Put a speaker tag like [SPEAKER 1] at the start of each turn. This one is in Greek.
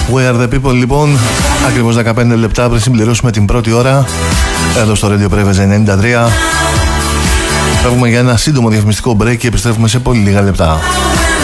[SPEAKER 1] We are the people, λοιπόν. Ακριβώς 15 λεπτά πριν συμπληρώσουμε την πρώτη ώρα εδώ στο Radio Preves 93. Φεύγουμε για ένα σύντομο διαφημιστικό break και επιστρέφουμε σε πολύ λίγα λεπτά.